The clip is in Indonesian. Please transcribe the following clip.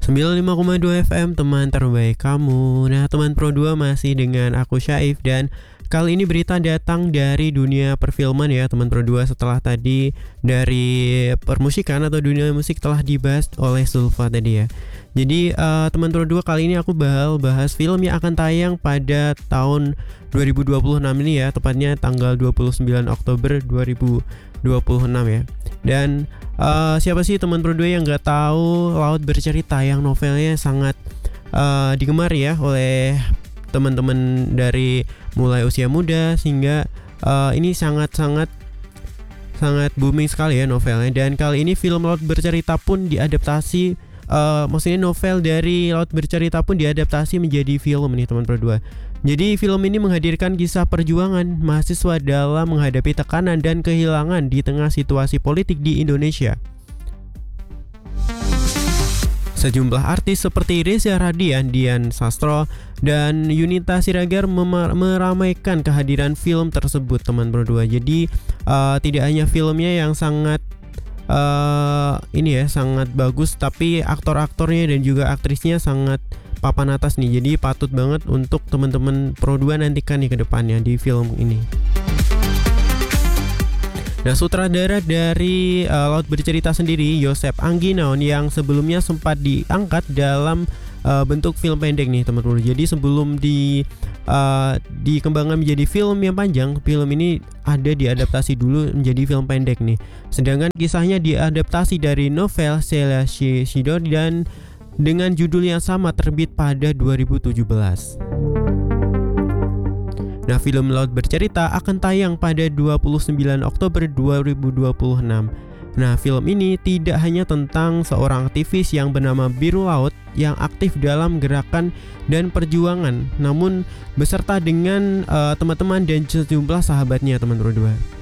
95,2 FM teman terbaik kamu. Nah teman Pro 2 masih dengan aku Syaif. Dan kali ini berita datang dari dunia perfilman ya teman Pro 2. Setelah tadi dari permusikan atau dunia musik telah dibahas oleh Sulfa tadi ya. Jadi teman Pro 2, kali ini aku bahas film yang akan tayang pada tahun 2026 ini ya. Tepatnya tanggal 29 Oktober 2026 ya. Dan siapa sih teman Pro 2 yang gak tahu Laut Bercerita, yang novelnya sangat digemari ya oleh teman-teman dari mulai usia muda sehingga ini sangat booming sekali ya novelnya. Dan kali ini film Laut Bercerita pun diadaptasi, maksudnya novel dari Laut Bercerita pun diadaptasi menjadi film nih teman Pro 2. Jadi film ini menghadirkan kisah perjuangan mahasiswa dalam menghadapi tekanan dan kehilangan di tengah situasi politik di Indonesia. Sejumlah artis seperti Reza Radian, Dian Sastro, dan Yunita Siregar meramaikan kehadiran film tersebut teman Pro 2. Jadi tidak hanya filmnya yang sangat sangat bagus, tapi aktor-aktornya dan juga aktrisnya sangat papan atas nih. Jadi patut banget untuk teman-teman Pro 2 nantikan nih ke depannya di film ini. Nah, sutradara dari Laut Bercerita sendiri, Yosep Angginaon, yang sebelumnya sempat diangkat dalam bentuk film pendek nih teman-teman. Jadi sebelum dikembangkan menjadi film yang panjang, film ini ada diadaptasi dulu menjadi film pendek nih. Sedangkan kisahnya diadaptasi dari novel Sheila Shidor dan dengan judul yang sama terbit pada 2017. Nah, film Laut Bercerita akan tayang pada 29 Oktober 2026. Nah, film ini tidak hanya tentang seorang aktivis yang bernama Biru Laut yang aktif dalam gerakan dan perjuangan, namun beserta dengan teman-teman dan sejumlah sahabatnya teman-teman.